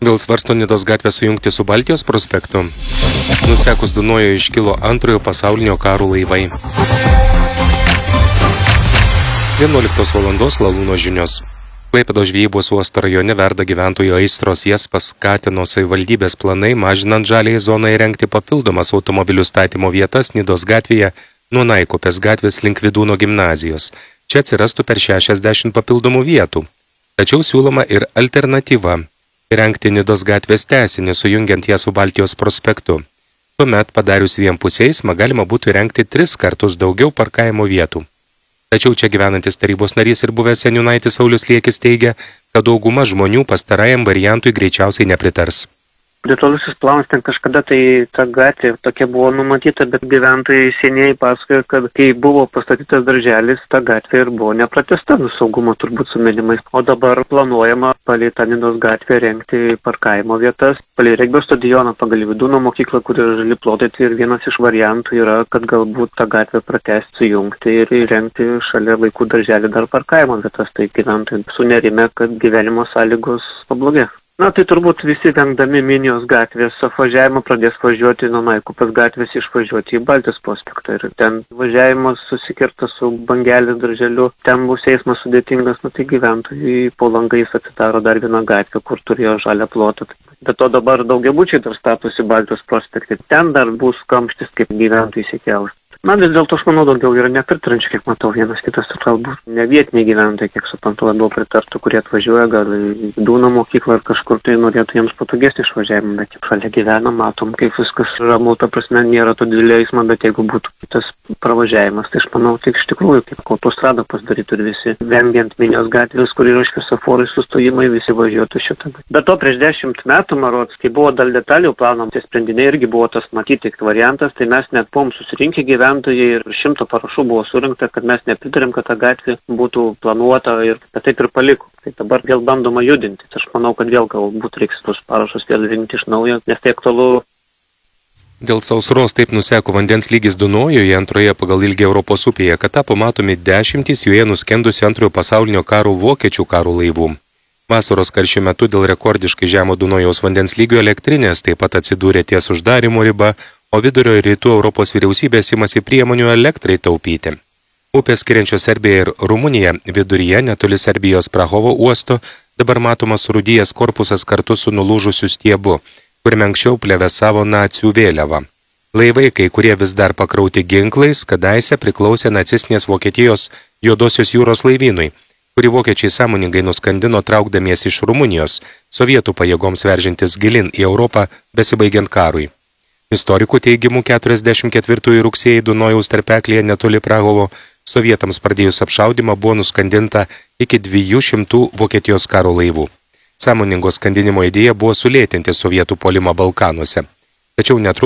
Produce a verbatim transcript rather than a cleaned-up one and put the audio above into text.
Vėl svarsto Nidos gatvę sujungti su Baltijos prospektu. Nusekus Dunojo iškilo antrojo pasaulinio karo laivai. vienuoliktos valandos Lalūno žinios. Klaipėdos žvejybos uosto rajone verda gyventojų aistros, jas paskatino savivaldybės planai, mažinant žaliąją zoną įrengti papildomas automobilių statymo vietas Nidos gatvėje nuo Naikupės gatvės link Vidūno gimnazijos. Čia atsirastų per šešiasdešimt papildomų vietų. Tačiau siūloma ir alternatyva – įrengti Nidos gatvės tęsinį, sujungiant ją su Baltijos prospektu. Tuomet, padarius vienpusę eismą, galima būtų įrengti tris kartus daugiau parkavimo vietų. Tačiau čia gyvenantis tarybos narys ir buvęs seniūnaitis Saulius Liekis teigia, kad dauguma žmonių pastarajam variantui greičiausiai nepritars. Detalusis planas ten kažkada tai ta gatvė tokia buvo numatyta, bet gyventojai seniai pasakojo, kad kai buvo pastatytas darželis, ta gatvė ir buvo nepratęsta, saugumo turbūt sumenimais. O dabar planuojama palei tą Nidos gatvę rengti parkavimo vietas, palei regbio stadioną, pagal Vidūno mokyklą, kur yra žali plotai, tai ir vienas iš variantų yra, kad galbūt tą gatvę pratęsti, sujungti ir įrengti šalia vaikų darželį dar parkavimo vietas, tai gyventojai sunerime, kad gyvenimo sąlygos pablogės. Na, tai turbūt visi vengdami Minijos gatvės apvažiavimo pradės važiuoti nuo Naikupės gatvės išvažiuoti į Baltijos prospektą. Ir ten važiavimas susikirta su Bangelės darželiu, ten bus eismas sudėtingas, nu tai gyventojai po langais atsidaro dar vieną gatvę, kur turėjo žalią plotą. Bet to dabar daugiabučiai dar statosi Baltijos prospekte. Ten dar bus kamštis, kaip gyventojai siekiaus. Na, vis dėlto aš manau daugiau yra nepritrančių, kiek matau, vienas kitas galbūt ne vietiniai gyventojai, kiek suprantu, labiau pritartų, kurie atvažiuoja gal į Vidūno mokyklą ar kažkur tai norėtų jiems patogesnį išvažiavimą, bet kaip šalia gyvena, matom, kaip viskas ramu, ta prasme nėra to didelio eismo, bet jeigu būtų kitas pravažiavimas, tai aš manau, tai iš tikrųjų kaip autostradą pasidarytų ir visi, vengiant Minijos gatvės, kur yra šviesoforai sustojimai, visi važiuotų šitą. Bet to prieš dešimt metų, marods, kai buvo dal detalių planom, tie sprendiniai irgi buvo tas matyti variantas, tai mes net buvom susirinkę gyventojai ir šimto parašų buvo surinkta, kad mes nepritarėm, kad ta gatvė būtų planuota ir taip ir paliko. Tai dabar vėl bandoma judinti. Aš manau, kad vėl galbūt reiks tos parašus vėl rinkti iš naujo, nes tai aktualu. Dėl sausros taip nuseko vandens lygis Dunojoje, antroje pagal ilgį Europos upėje, kad tapo matomi dešimtys joje nuskendusių antrojo pasaulinio karo vokiečių karo laivų. Vasaros karščio metu dėl rekordiškai žemo Dunojaus vandens lygio elektrinės taip pat atsidūrė ties uždarimo riba, o vidurio ir rytų Europos vyriausybės imasi priemonių elektrai taupyti. Upės skiriančios Serbiją ir Rumuniją viduryje netoli Serbijos Prahovo uosto dabar matomas surūdijęs korpusas kartu su nulūžusiu stiebu, kuriame anksčiau plevėsavo nacių vėliava. Laivai, kai kurie vis dar pakrauti ginklais, kadaise priklausė nacistinės Vokietijos Juodosios jūros laivynui, kurį vokiečiai sąmoningai nuskandino traukdamiesi iš Rumunijos, sovietų pajėgoms veržintis gilin į Europą besibaigiant karui. Istorikų teigimų keturiasdešimt ketvirtųjų rugsėjį Dunojaus tarpeklyje netoli Prahovo sovietams pradėjus apšaudymą buvo nuskandinta iki dviejų šimtų Vokietijos karo laivų. Sąmoningo skandinimo idėja buvo sulėtinti sovietų puolimą Balkanuose. Tačiau netrukus